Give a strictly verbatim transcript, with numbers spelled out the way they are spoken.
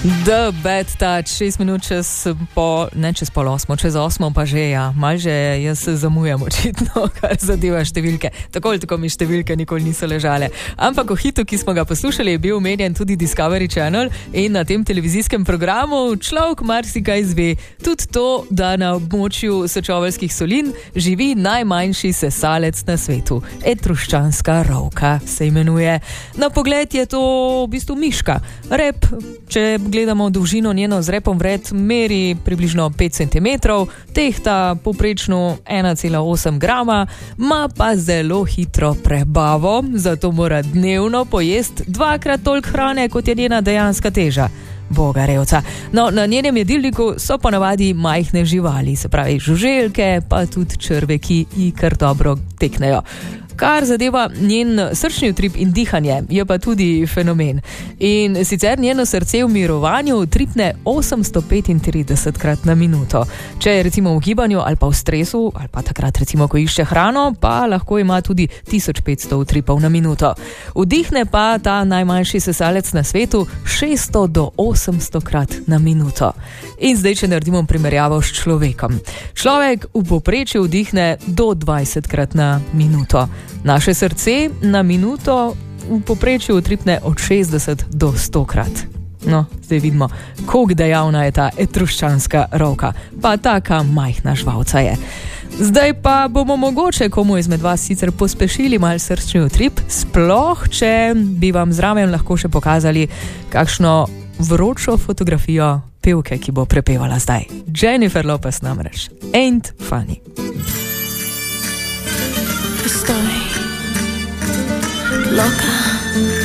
The Bad Touch, šest minut čez po, ne čez pol osmo, čez osmo pa že, ja, mal že jaz se zamujam očitno, kar zadeva številke. Tako ali tako mi številke nikoli niso ležale. Ampak o hitu, ki smo ga poslušali, je bil omenjen tudi Discovery Channel in na tem televizijskem programu človek marsikaj izve. Tudi to, da na območju Sočoveljskih solin živi najmanjši sesalec na svetu. Etruščanska rovka se imenuje. Na pogled je to v bistvu miška. Rep, če gledamo dolžino njeno z repom vred, meri približno pet centimetrov, tehta poprečno ena cela osem grama, ima pa zelo hitro prebavo, zato mora dnevno pojesti dvakrat toliko hrane, kot je njena dejanska teža. Boga revca. No, na njenem jedilniku so ponavadi majhne živali, se pravi žuželke, pa tudi črve, ki ji kar dobro teknejo. Kar zadeva njen srčni utrip in dihanje, je pa tudi fenomen. In sicer njeno srce v mirovanju utripne osemsto petintridesetkrat na minuto. Če je recimo v gibanju ali pa v stresu, ali pa takrat recimo, ko išče hrano, pa lahko ima tudi tisoč petsto utripov na minuto. Vdihne pa ta najmanjši sesalec na svetu šeststo do osemsto krat na minuto. In zdaj, če naredimo primerjavo s človekom. Človek v povprečju vdihne do dvajsetkrat na minuto. Naše srce na minuto v povprečju utripne od šestdeset do sto krat. No, zdaj vidimo, koliko dejavna je ta etruščanska rovka, pa taka majhna žvalca je. Zdaj pa bomo mogoče komu izmed vas sicer pospešili mal srčni utrip, sploh če bi vam zraven lahko še pokazali kakšno vročo fotografijo pevke, ki bo prepevala zdaj. Jennifer Lopez namreč. Ain't funny. Estoy loca.